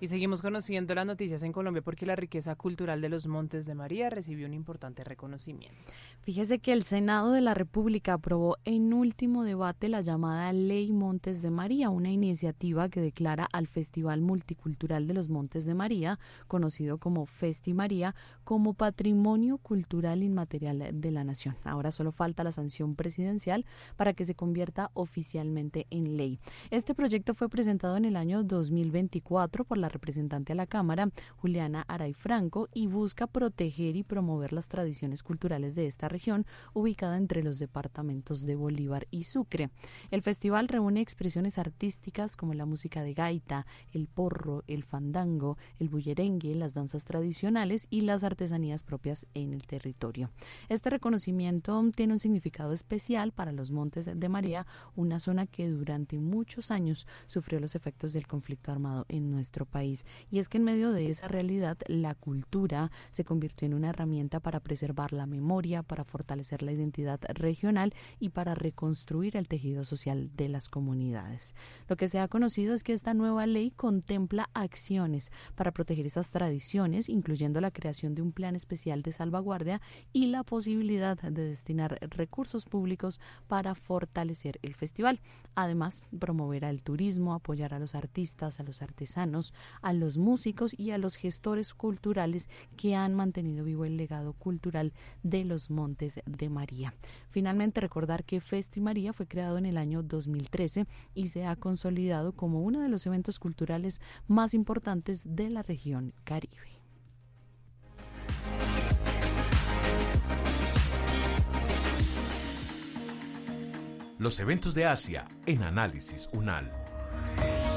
Y seguimos conociendo las noticias en Colombia porque la riqueza cultural de los Montes de María recibió un importante reconocimiento. Fíjese que el Senado de la República aprobó en último debate la llamada Ley Montes de María, una iniciativa que declara al Festival Multicultural de los Montes de María, conocido como Festi María, como Patrimonio Cultural Inmaterial de la Nación. Ahora solo falta la sanción presidencial para que se convierta oficialmente en ley. Este proyecto fue presentado en el año 2024 por la representante a la Cámara, Juliana Aray Franco, y busca proteger y promover las tradiciones culturales de esta región, ubicada entre los departamentos de Bolívar y Sucre. El festival reúne expresiones artísticas como la música de gaita, el porro, el fandango, el bullerengue, las danzas tradicionales y las artesanías propias en el territorio. Este reconocimiento tiene un significado especial para los Montes de María, una zona que durante muchos años sufrió los efectos del conflicto armado en nuestro país. Y es que en medio de esa realidad, la cultura se convirtió en una herramienta para preservar la memoria, para fortalecer la identidad regional y para reconstruir el tejido social de las comunidades. Lo que se ha conocido es que esta nueva ley contempla acciones para proteger esas tradiciones, incluyendo la creación de un plan especial de salvaguardia y la posibilidad de destinar recursos públicos para fortalecer el festival. Además, promoverá el turismo, apoyar a los artistas, a los artesanos, a los músicos y a los gestores culturales que han mantenido vivo el legado cultural de los Montes de María. Finalmente, recordar que Festi María fue creado en el año 2013 y se ha consolidado como uno de los eventos culturales más importantes de la región Caribe. Los eventos de Asia en Análisis UNAL.